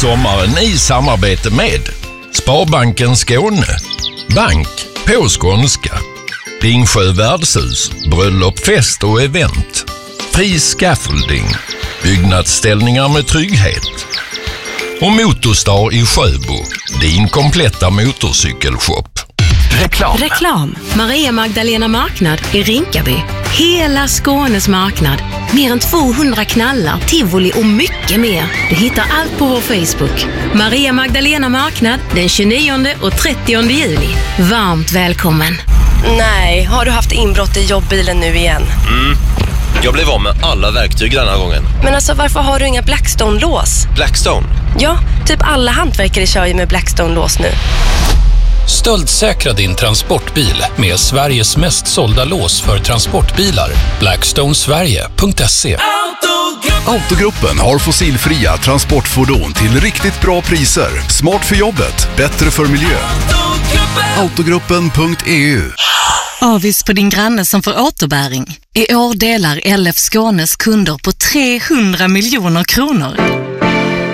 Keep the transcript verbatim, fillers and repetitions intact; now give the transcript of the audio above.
sommaren i samarbete med Sparbanken Skåne, bank på skånska, Dingsjö värdshus, bröllop, fest och event, Fri Scaffolding, byggnadsställningar med trygghet och Motorstar i Sjöbo, din kompletta motorcykelshop. Reklam. Reklam. Maria Magdalena Marknad i Rinkaby. Hela Skånes marknad. Mer än tvåhundra knallar, tivoli och mycket mer. Du hittar allt på vår Facebook. Maria Magdalena Marknad den tjugonionde och trettionde juli. Varmt välkommen. Nej, har du haft inbrott i jobbbilen nu igen? Mm. Jag blev av med alla verktyg den här gången. Men alltså, varför har du inga Blackstone-lås? Blackstone? Ja, typ alla hantverkare kör ju med Blackstone-lås nu. Stöldsäkra din transportbil med Sveriges mest sålda lås för transportbilar. blackstone sverige punkt se. Autogruppen har fossilfria transportfordon till riktigt bra priser. Smart för jobbet, bättre för miljön. Autogruppen punkt e u. Avis på din granne som får återbäring. I år delar L F Skånes kunder på trehundra miljoner kronor.